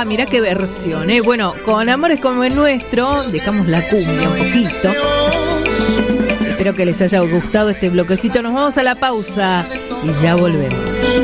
Mirá qué versión, ¿eh? Bueno, con Amores como el nuestro, dejamos la cumbia un poquito. Espero que les haya gustado este bloquecito. Nos vamos a la pausa y ya volvemos.